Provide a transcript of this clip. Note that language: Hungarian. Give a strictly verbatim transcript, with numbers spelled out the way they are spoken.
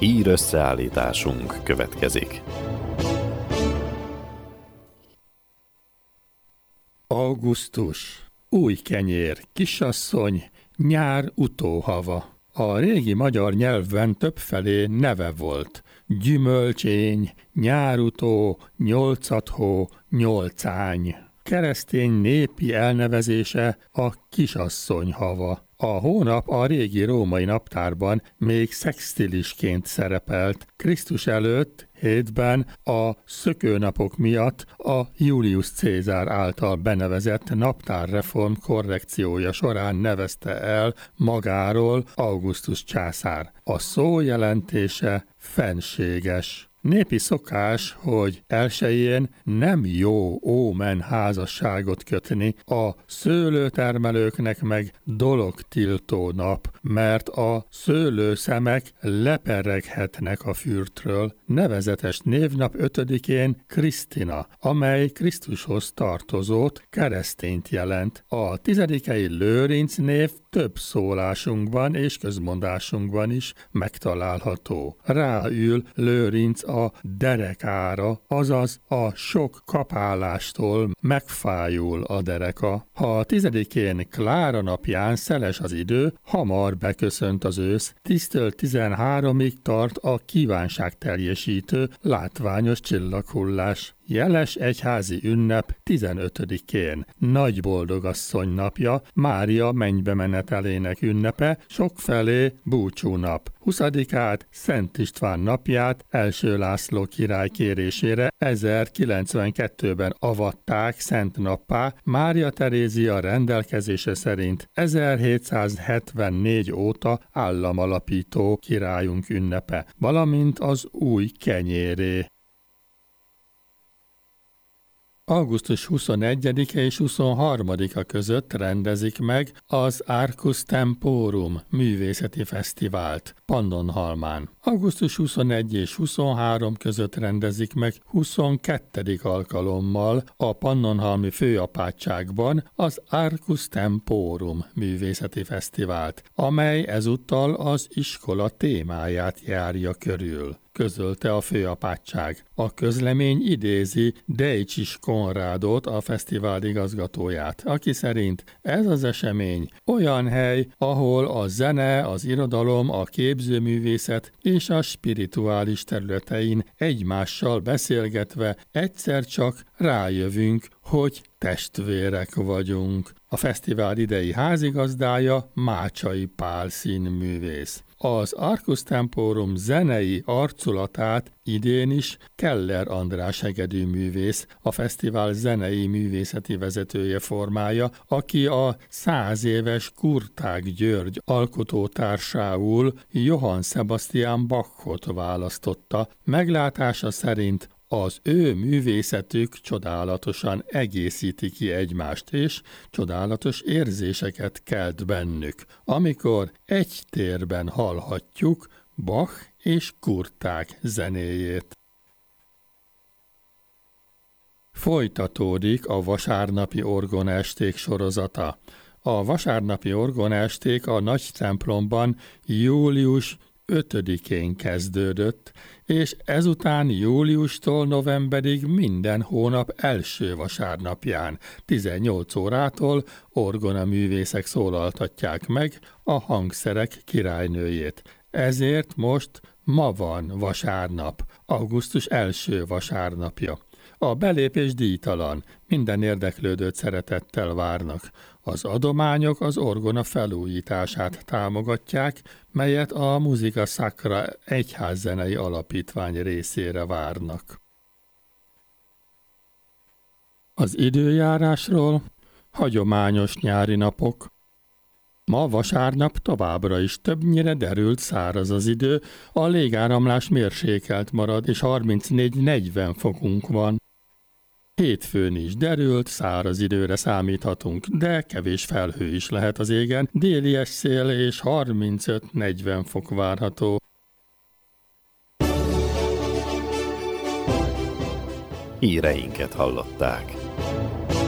Hír összeállításunk következik. Augusztus. Új kenyér, kisasszony, nyár utóhava. A régi magyar nyelvben többfelé neve volt. Gyümölcsény, nyárutó, nyolcadhó, nyolcány. Keresztény népi elnevezése a kisasszonyhava. A hónap a régi római naptárban még szextilisként szerepelt. Krisztus előtt hétben a szökőnapok miatt a Julius Cézár által benevezett naptárreform korrekciója során nevezte el magáról Augustus császár. A szó jelentése fenséges. Népi szokás, hogy elsején nem jó ómen házasságot kötni, a szőlőtermelőknek meg dologtiltó nap, mert a szőlőszemek lepereghetnek a fürtről. Nevezetes névnap ötödikén Krisztina, amely Krisztushoz tartozót, keresztényt jelent. A tizedikei Lőrinc név több szólásunkban és közmondásunkban is megtalálható. Ráül Lőrinc a derekára, azaz a sok kapálástól megfájul a dereka. Ha a tizedikén Klára napján szeles az idő, hamar beköszönt az ősz, tíztől tizenháromig tart a kívánságteljesítő, látványos csillaghullás. Jeles egyházi ünnep tizenötödikén, Nagy Boldogasszony napja, Mária mennybe menetelének ünnepe, sokfelé búcsúnap. huszadikát Szent István napját első László király kérésére ezerkilencvenkettőben avatták szent nappá, Mária Terézia rendelkezése szerint ezerhétszázhetvennégy óta államalapító királyunk ünnepe, valamint az új kenyéré. augusztus huszonegyedike és huszonharmadika között rendezik meg az Arcus Temporum művészeti fesztivált Pannonhalmán. augusztus huszonegyedike és huszonharmadika között rendezik meg huszonkettedik alkalommal a Pannonhalmi főapátságban az Arcus Temporum művészeti fesztivált, amely ezúttal az iskola témáját járja körül, közölte a főapátság. A közlemény idézi Dejcsis Konrádot, a fesztivál igazgatóját, aki szerint ez az esemény olyan hely, ahol a zene, az irodalom, a képzőművészet és a spirituális területein egymással beszélgetve egyszer csak rájövünk, hogy testvérek vagyunk. A fesztivál idei házigazdája Mácsai Pál színművész. Az Arcus Temporum zenei arculatát idén is Keller András hegedű művész, a fesztivál zenei művészeti vezetője formálja, aki a száz éves Kurtág György alkotótársául Johann Sebastian Bachot választotta. Meglátása szerint az ő művészetük csodálatosan egészíti ki egymást, és csodálatos érzéseket kelt bennük, amikor egy térben hallhatjuk Bach és Kurtág zenéjét. Folytatódik a vasárnapi orgonaesték sorozata. A vasárnapi orgonaesték a nagy templomban július ötödikén kezdődött, és ezután júliustól novemberig minden hónap első vasárnapján, tizennyolc órától orgonaművészek szólaltatják meg a hangszerek királynőjét. Ezért most ma van vasárnap, augusztus első vasárnapja. A belépés díjtalan, minden érdeklődőt szeretettel várnak. Az adományok az orgona felújítását támogatják, melyet a Musica Sacra egyházzenei alapítvány részére várnak. Az időjárásról: hagyományos nyári napok. Ma vasárnap továbbra is többnyire derült száraz az idő, a légáramlás mérsékelt marad, és harmincnégy-negyven fokunk van. Hétfőn is derült, száraz időre számíthatunk, de kevés felhő is lehet az égen, déli szél és harmincöt-negyven fok várható. Híreinket hallották.